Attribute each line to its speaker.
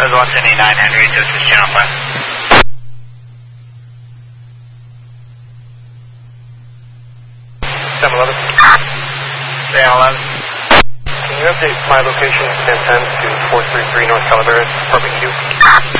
Speaker 1: That was 179 Henry, so this is Channel 5. Channel 11.
Speaker 2: Can you update my location, San 10 to 433 North Calaveras, Apartment Q?